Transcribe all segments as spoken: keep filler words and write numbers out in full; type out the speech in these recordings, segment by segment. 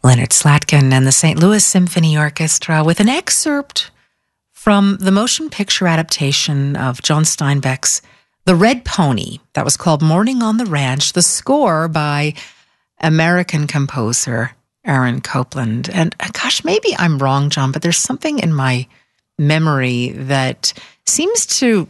Leonard Slatkin and the Saint Louis Symphony Orchestra with an excerpt from the motion picture adaptation of John Steinbeck's The Red Pony that was called Morning on the Ranch, the score by American composer Aaron Copland. And uh, gosh, maybe I'm wrong, John, but there's something in my memory that seems to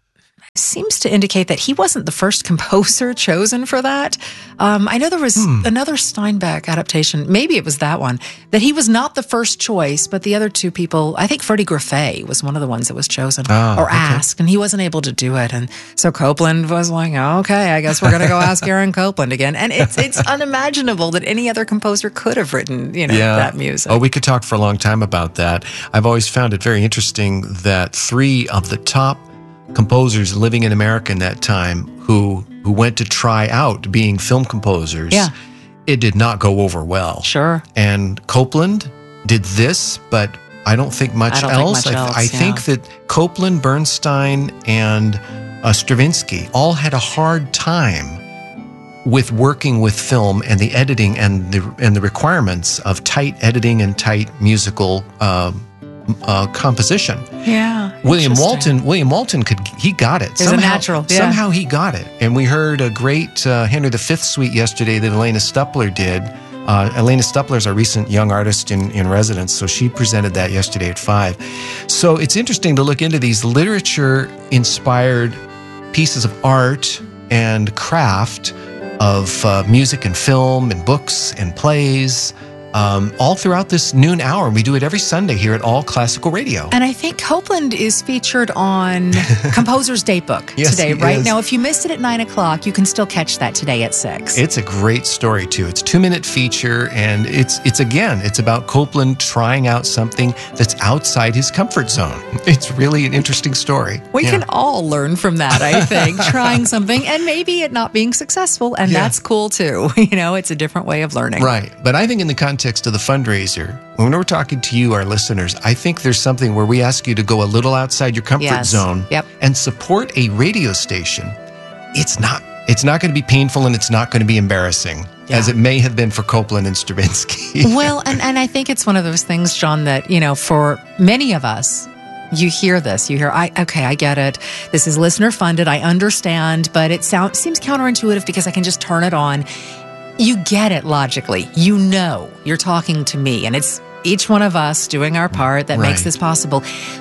seems to indicate that he wasn't the first composer chosen for that. Um, I know there was hmm. another Steinbeck adaptation, maybe it was that one, that he was not the first choice, but the other two people, I think Freddie Graffet was one of the ones that was chosen oh, or okay. asked, and he wasn't able to do it. And so Copland was like, okay, I guess we're going to go ask Aaron Copland again. And it's it's unimaginable that any other composer could have written, you know, yeah. that music. Oh, we could talk for a long time about that. I've always found it very interesting that three of the top composers living in America in that time who who went to try out being film composers, yeah. it did not go over well. Sure. And Copland did this, but I don't think much I don't else. Think much I, else I yeah. think that Copland, Bernstein, and uh, Stravinsky all had a hard time with working with film and the editing and the and the requirements of tight editing and tight musical uh, uh, composition. Yeah, William Walton. William Walton could. He got it. It's somehow, a natural. Yeah. Somehow he got it. And we heard a great uh, Henry the Fifth suite yesterday that Elena Stupler did. Uh, Elena Stupler is our recent young artist in, in residence, so she presented that yesterday at five. So it's interesting to look into these literature-inspired pieces of art and craft of uh, music and film and books and plays, um, all throughout this noon hour. And we do it every Sunday here at All Classical Radio. And I think Copland is featured on Composer's Daybook yes, today, right? Is. Now, if you missed it at nine o'clock, you can still catch that today at six. It's a great story, too. It's a two-minute feature, and it's, it's again, it's about Copland trying out something that's outside his comfort zone. It's really an interesting story. We yeah. can all learn from that, I think, trying something and maybe it not being successful, and yeah. that's cool, too. You know, it's a different way of learning. Right. But I think in the context of the fundraiser, when we're talking to you, our listeners, I think there's something where we ask you to go a little outside your comfort yes. zone yep. and support a radio station. It's not it's not going to be painful and it's not going to be embarrassing, yeah. as it may have been for Copland and Stravinsky. Well, and, and I think it's one of those things, John, that, you know, for many of us, you hear this, you hear, I okay, I get it. This is listener funded, I understand, but it sounds seems counterintuitive because I can just turn it on. You get it logically. You know you're talking to me, and it's each one of us doing our part that right. makes this possible.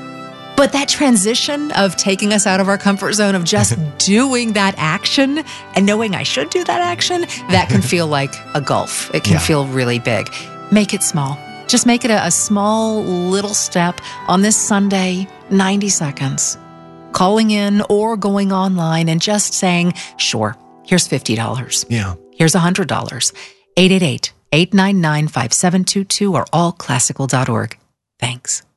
But that transition of taking us out of our comfort zone, of just doing that action and knowing I should do that action, that can feel like a gulf. It can yeah. feel really big. Make it small. Just make it a, a small little step on this Sunday, ninety seconds. Calling in or going online and just saying, sure, here's fifty dollars. Yeah. Here's one hundred dollars. eight eight eight, eight nine nine, five seven two two or all classical dot org. Thanks.